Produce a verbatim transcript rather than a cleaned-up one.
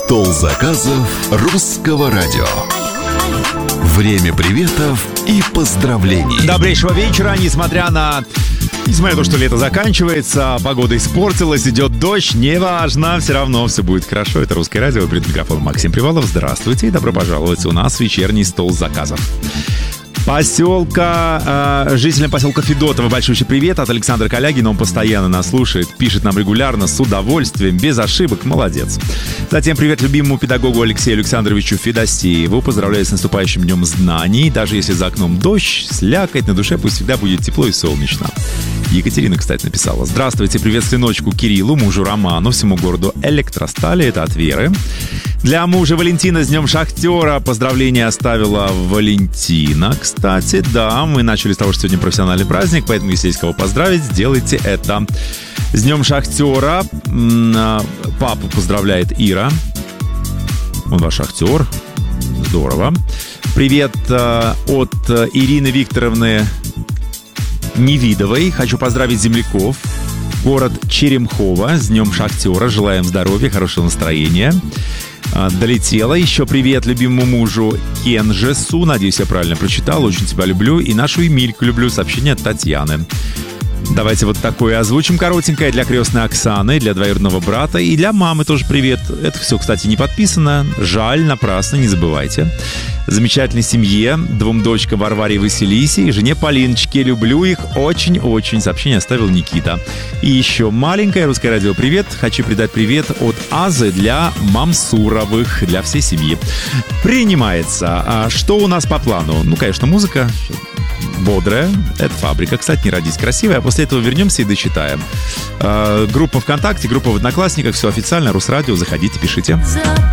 Стол заказов русского радио. Время приветов и поздравлений. Добрейшего вечера, несмотря на... Несмотря на то, что лето заканчивается, погода испортилась, идет дождь, неважно, все равно все будет хорошо. Это Русское радио, перед микрофоном Максим Привалов. Здравствуйте и добро пожаловать у нас в вечерний стол заказов. Поселка, э, жителям поселка Федотова большущий привет от Александра Калягина. Он постоянно нас слушает, пишет нам регулярно, с удовольствием, без ошибок, молодец. Затем привет любимому педагогу Алексею Александровичу Федосееву. Поздравляю с наступающим днем знаний. Даже если за окном дождь, слякоть, на душе пусть всегда будет тепло и солнечно. Екатерина, кстати, написала: здравствуйте, привет сыночку Кириллу, мужу Роману, всему городу Электростали, это от Веры. Для мужа Валентина с днем шахтера поздравления оставила Валентина, кстати, да, мы начали с того, что сегодня профессиональный праздник, поэтому если есть кого поздравить, сделайте это. С днем шахтера папу поздравляет Ира, он ваш шахтер, здорово. Привет от Ирины Викторовны Невидовой, хочу поздравить земляков, город Черемхово, с днем шахтера, желаем здоровья, хорошего настроения. Долетела. Еще привет любимому мужу Кенжесу. Надеюсь, я правильно прочитал. Очень тебя люблю. И нашу Эмильку люблю. Сообщение от Татьяны. Давайте вот такое озвучим коротенькое для крестной Оксаны, для двоюродного брата и для мамы тоже привет. Это все, кстати, не подписано. Жаль, напрасно, не забывайте. Замечательной семье, двум дочкам Варваре и Василисе и жене Полиночке. Люблю их очень-очень. Сообщение оставил Никита. И еще маленькое русское радио привет. Хочу передать привет от Азы для Мамсуровых, для всей семьи. Принимается. А что у нас по плану? Ну, конечно, музыка бодрая. Это «Фабрика». Кстати, «Не родись красивой». А после этого вернемся и дочитаем. Э, группа ВКонтакте, группа в Одноклассниках. Все официально. Русрадио. Заходите, пишите.